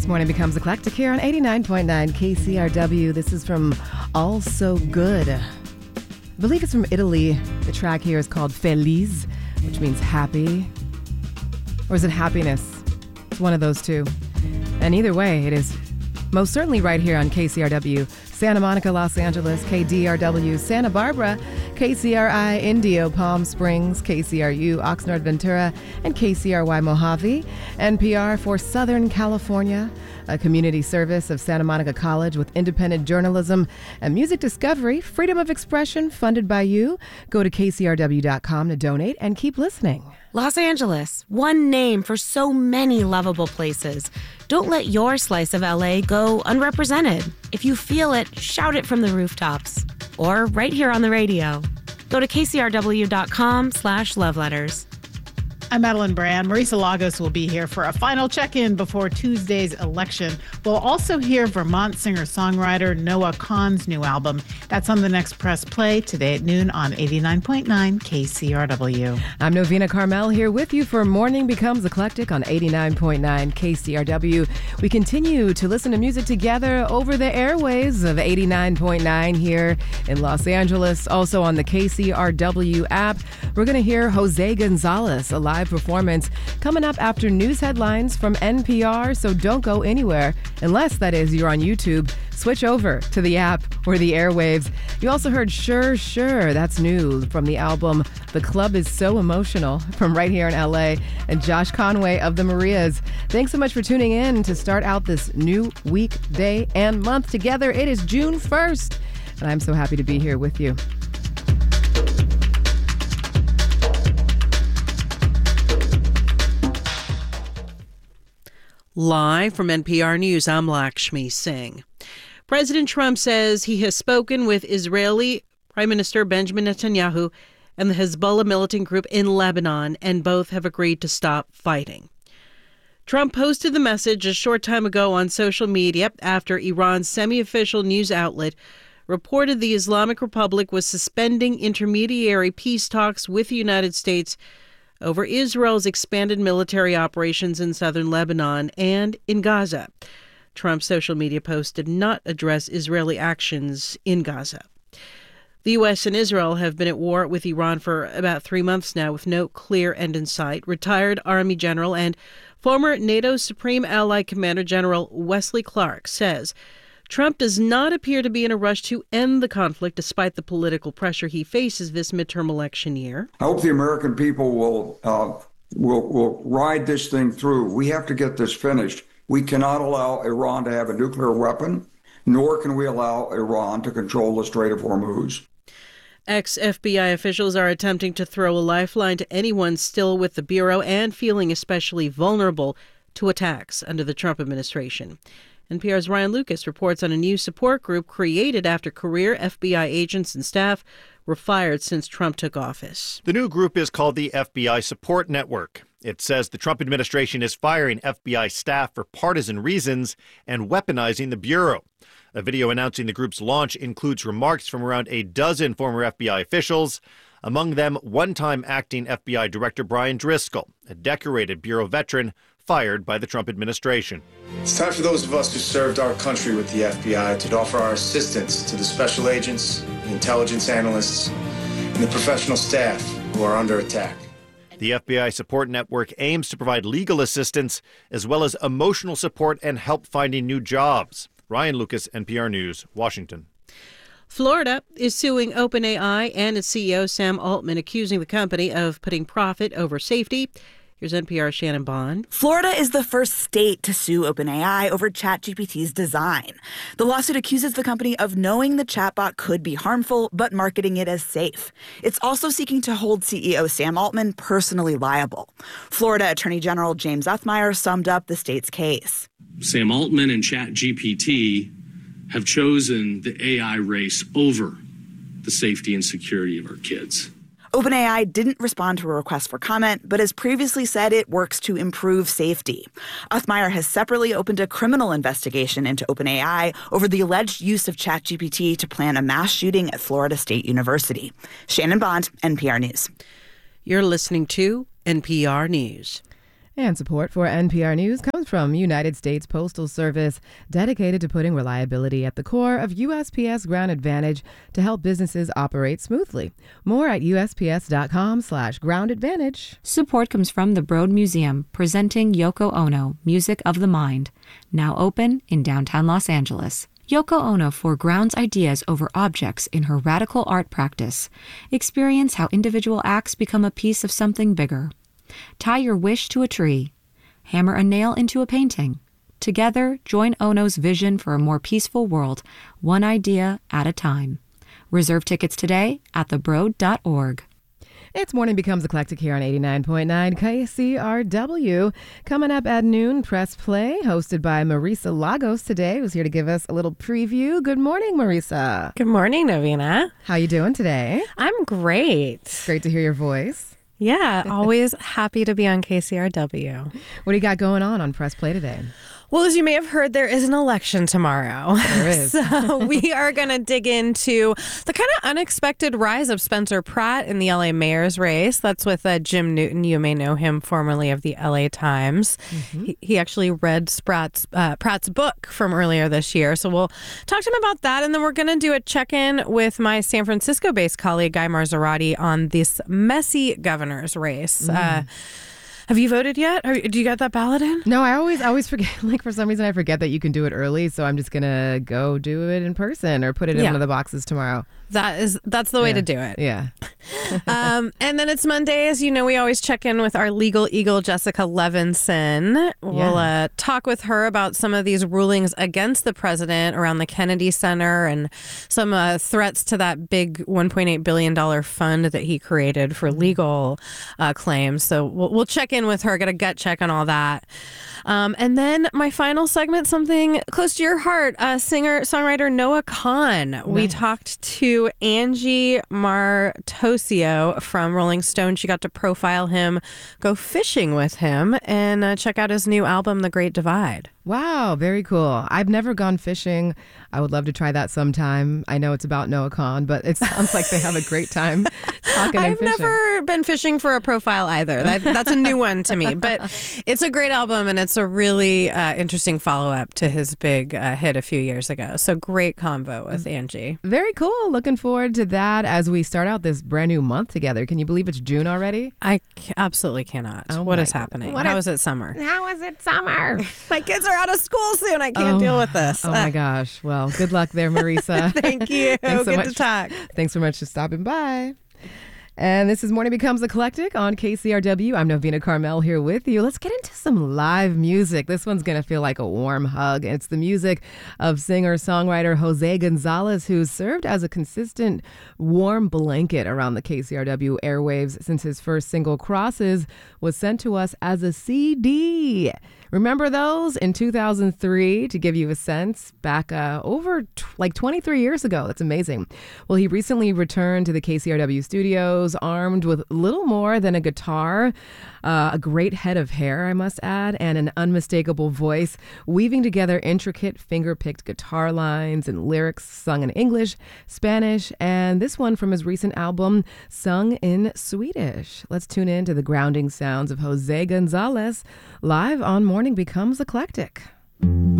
Morning Becomes Eclectic here on 89.9 KCRW. This is from All So Good. I believe it's from Italy. The track here is called Feliz, which means happy. Or is it happiness? It's one of those two. And either way, it is most certainly right here on KCRW, Santa Monica, Los Angeles, KDRW, Santa Barbara, KCRI, Indio, Palm Springs, KCRU, Oxnard, Ventura, and KCRY, Mojave, NPR for Southern California, a community service of Santa Monica College with independent journalism and music discovery, freedom of expression funded by you. Go to kcrw.com to donate and keep listening. Los Angeles, one name for so many lovable places. Don't let your slice of LA go unrepresented. If you feel it, shout it from the rooftops. Or right here on the radio. Go to kcrw.com/loveletters. I'm Madeline Brand. Marisa Lagos will be here for a final check-in before Tuesday's election. We'll also hear Vermont singer-songwriter Noah Kahan's new album. That's on the next Press Play today at noon on 89.9 KCRW. I'm Novena Carmel here with you for Morning Becomes Eclectic on 89.9 KCRW. We continue to listen to music together over the airwaves of 89.9 here in Los Angeles. Also on the KCRW app, we're going to hear Jose Gonzalez, a live performance coming up after news headlines from NPR, so don't go anywhere, unless, that is, you're on YouTube. Switch over to the app or the airwaves. You also heard Sure, Sure, that's new from the album The Club Is So Emotional from right here in LA, and Josh Conway of the Marias. Thanks so much for tuning in to start out this new week, day, and month together. It is June 1st, and I'm so happy to be here with you. Live from NPR News, I'm Lakshmi Singh. President Trump says he has spoken with Israeli Prime Minister Benjamin Netanyahu and the Hezbollah militant group in Lebanon, and both have agreed to stop fighting. Trump posted the message a short time ago on social media after Iran's semi-official news outlet reported the Islamic Republic was suspending intermediary peace talks with the United States over Israel's expanded military operations in southern Lebanon and in Gaza. Trump's social media post did not address Israeli actions in Gaza. The U.S. and Israel have been at war with Iran for about 3 months now with no clear end in sight. Retired Army General and former NATO Supreme Allied Commander General Wesley Clark says Trump does not appear to be in a rush to end the conflict despite the political pressure he faces this midterm election year. I hope the American people will ride this thing through. We have to get this finished. We cannot allow Iran to have a nuclear weapon, nor can we allow Iran to control the Strait of Hormuz. Ex-FBI officials are attempting to throw a lifeline to anyone still with the Bureau and feeling especially vulnerable to attacks under the Trump administration. NPR's Ryan Lucas reports on a new support group created after career FBI agents and staff were fired since Trump took office. The new group is called the FBI Support Network. It says the Trump administration is firing FBI staff for partisan reasons and weaponizing the Bureau. A video announcing the group's launch includes remarks from around a dozen former FBI officials, among them one-time acting FBI Director Brian Driscoll, a decorated Bureau veteran fired by the Trump administration. It's time for those of us who served our country with the FBI to offer our assistance to the special agents, the intelligence analysts, and the professional staff who are under attack. The FBI Support Network aims to provide legal assistance as well as emotional support and help finding new jobs. Ryan Lucas, NPR News, Washington. Florida is suing OpenAI and its CEO Sam Altman, accusing the company of putting profit over safety. Here's NPR's Shannon Bond. Florida is the first state to sue OpenAI over ChatGPT's design. The lawsuit accuses the company of knowing the chatbot could be harmful, but marketing it as safe. It's also seeking to hold CEO Sam Altman personally liable. Florida Attorney General James Othmeier summed up the state's case. Sam Altman and ChatGPT have chosen the AI race over the safety and security of our kids. OpenAI didn't respond to a request for comment, but has previously said it works to improve safety. Othmeier has separately opened a criminal investigation into OpenAI over the alleged use of ChatGPT to plan a mass shooting at Florida State University. Shannon Bond, NPR News. You're listening to NPR News. And support for NPR News comes from United States Postal Service, dedicated to putting reliability at the core of USPS Ground Advantage to help businesses operate smoothly. More at USPS.com/groundadvantage. Support comes from the Broad Museum, presenting Yoko Ono, Music of the Mind, now open in downtown Los Angeles. Yoko Ono foregrounds ideas over objects in her radical art practice. Experience how individual acts become a piece of something bigger. Tie your wish to a tree. Hammer a nail into a painting. Together, join Ono's vision for a more peaceful world, one idea at a time. Reserve tickets today at thebroad.org. It's Morning Becomes Eclectic here on 89.9 KCRW. Coming up at noon, Press Play, hosted by Marisa Lagos today, who's here to give us a little preview. Good morning, Marisa. Good morning, Novena. How you doing today? I'm great. Great to hear your voice. Yeah, always happy to be on KCRW. What do you got going on Press Play today? Well, as you may have heard, there is an election tomorrow. There is. So we are going to dig into the kind of unexpected rise of Spencer Pratt in the LA mayor's race. That's with Jim Newton. You may know him formerly of the LA Times. Mm-hmm. He actually read Pratt's book from earlier this year. So we'll talk to him about that. And then we're going to do a check-in with my San Francisco-based colleague, Guy Marzorati, on this messy governor's race. Have you voted yet? Do you got that ballot in? No, I always forget. Like, for some reason, I forget that you can do it early. So I'm just going to go do it in person or put it in one of the boxes tomorrow. That's the way to do it. Yeah. And then it's Monday. As you know, we always check in with our legal eagle, Jessica Levinson. We'll talk with her about some of these rulings against the president around the Kennedy Center and some threats to that big $1.8 billion fund that he created for legal claims. So we'll check in with her, get a gut check on all that. And then my final segment, something close to your heart, singer-songwriter Noah Kahan. Nice. We talked to Angie Martosio from Rolling Stone. She got to profile him, go fishing with him, and check out his new album, The Great Divide. Wow, very cool. I've never gone fishing. I would love to try that sometime. I know it's about Noah Kahan, but it sounds like they have a great time talking and fishing. I've never been fishing for a profile either. That's a new one to me. But it's a great album, and it's a really interesting follow-up to his big hit a few years ago. So great convo with Angie. Very cool. Looking forward to that as we start out this brand new month together. Can you believe it's June already? I absolutely cannot. What is happening? How is it summer? How is it summer? My kids are out of school soon. I can't deal with this. Oh my gosh. Well, good luck there, Marisa. Thank you. Good to talk. Thanks so much for stopping by. And this is Morning Becomes Eclectic on KCRW. I'm Novena Carmel here with you. Let's get into some live music. This one's going to feel like a warm hug. It's the music of singer-songwriter Jose Gonzalez, who's served as a consistent warm blanket around the KCRW airwaves since his first single, Crosses, was sent to us as a CD. Remember those? In 2003, to give you a sense, back over 23 years ago. That's amazing. Well, he recently returned to the KCRW studios armed with little more than a guitar, a great head of hair, I must add, and an unmistakable voice, weaving together intricate finger-picked guitar lines and lyrics sung in English, Spanish, and this one from his recent album, sung in Swedish. Let's tune in to the grounding sounds of Jose Gonzalez live on Morning Becomes Eclectic.